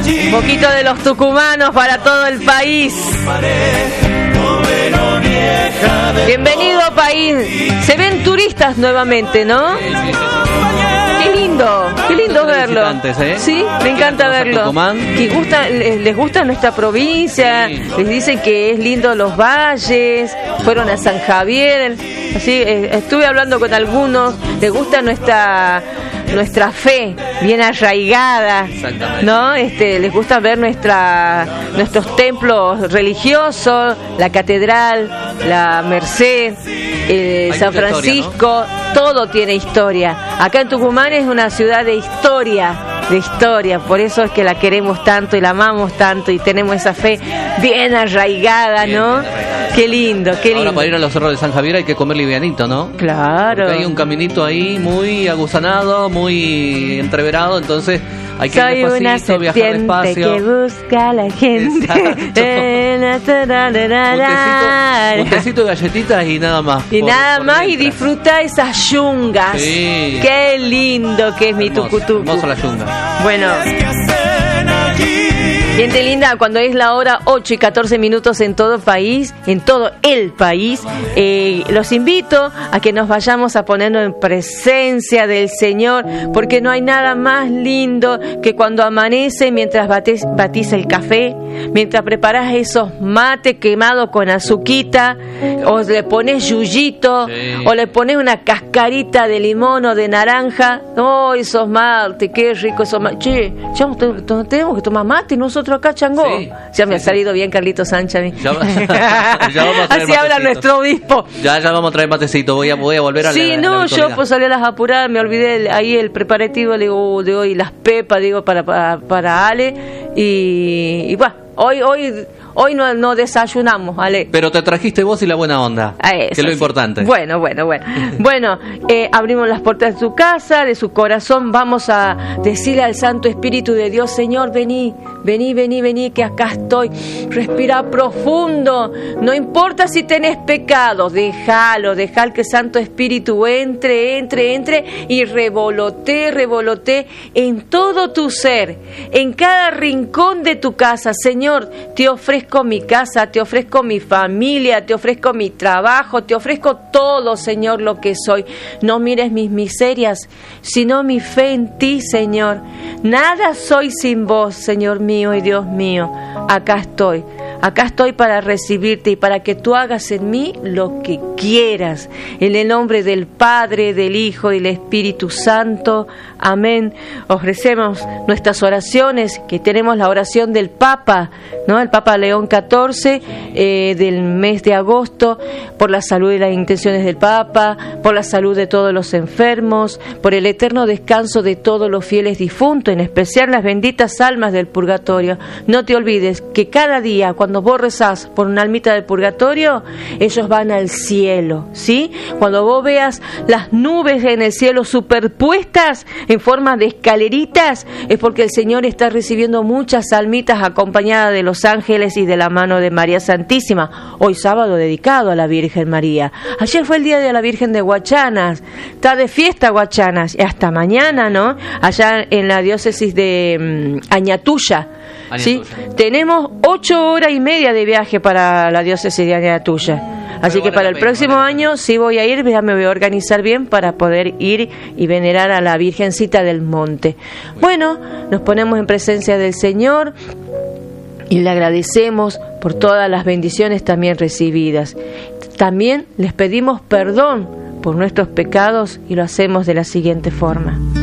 Un poquito de los tucumanos para todo el país. Bienvenido país. Se ven turistas nuevamente, ¿no? Qué lindo verlo. Sí, me encanta verlo. Les gusta nuestra provincia, les dicen que es lindo los valles, fueron a San Javier, así estuve hablando con algunos, les gusta nuestra fe bien arraigada, ¿no? Les gusta ver nuestros templos religiosos, la catedral, la Merced, San Francisco, ¿no? Todo tiene historia. Acá en Tucumán es una ciudad de historia, por eso es que la queremos tanto y la amamos tanto y tenemos esa fe bien arraigada, ¿no? Qué lindo. Ahora para ir a los cerros de San Javier hay que comer livianito, ¿no? Claro. Porque hay un caminito ahí muy aguzanado, muy entreverado, entonces hay que ir despacito, viajar despacio. Que busca a la gente. Un tecito de galletitas y nada más. Y disfruta esas yungas. Sí. Qué lindo que es mi tucutucu. Hermosa la yunga. Bueno. Gente linda, cuando es la hora 8:14 en todo el país, los invito a que nos vayamos a ponernos en presencia del Señor, porque no hay nada más lindo que cuando amanece, mientras batís el café, mientras preparás esos mates quemados con azuquita, o le pones yuyito, o le pones una cascarita de limón o de naranja. ¡Oh, esos mates! ¡Qué rico esos mates! Che, ya tenemos que tomar mate nosotros acá, Chango. Sí, ya me ha salido bien Carlitos Sánchez a mí. Ya vamos a traer así habla nuestro obispo. Ya vamos a traer matecito. Voy a volver a la yo pues salí a las apuradas, me olvidé ahí el preparativo de hoy, las pepas, para Ale. Y bueno, hoy no desayunamos, Ale. Pero te trajiste vos y la buena onda, que es lo importante. Bueno. Bueno, abrimos las puertas de su casa, de su corazón. Vamos a decirle al Santo Espíritu de Dios: Señor, vení, que acá estoy. Respira profundo. No importa si tenés pecados, dejal que el Santo Espíritu entre y revolotee en todo tu ser, en cada rincón de tu casa. Señor, te ofrezco mi casa, te ofrezco mi familia, te ofrezco mi trabajo, te ofrezco todo, Señor, lo que soy. No mires mis miserias, sino mi fe en ti, Señor. Nada soy sin vos, Señor mío y Dios mío. Acá estoy para recibirte y para que tú hagas en mí lo que quieras. En el nombre del Padre, del Hijo y del Espíritu Santo. Amén. Ofrecemos nuestras oraciones, que tenemos la oración del Papa, ¿no? El Papa León XIV, del mes de agosto, por la salud y las intenciones del Papa, por la salud de todos los enfermos, por el eterno descanso de todos los fieles difuntos, en especial las benditas almas del purgatorio. No te olvides que cada día, cuando vos rezás por una almita del purgatorio, ellos van al cielo, ¿sí? Cuando vos veas las nubes en el cielo superpuestas en forma de escaleritas, es porque el Señor está recibiendo muchas almitas acompañadas de los ángeles y de la mano de María Santísima. Hoy sábado dedicado a la Virgen María. Ayer fue el día de la Virgen de Guachanas. Está de fiesta Guachanas. Y hasta mañana, ¿no? Allá en la diócesis de Añatuya. ¿Sí? Tenemos 8 horas y media de viaje para la diócesis de Añatuya. Así que para el próximo año sí voy a ir, ya me voy a organizar bien para poder ir y venerar a la Virgencita del Monte. Bueno, nos ponemos en presencia del Señor y le agradecemos por todas las bendiciones también recibidas. También les pedimos perdón por nuestros pecados y lo hacemos de la siguiente forma.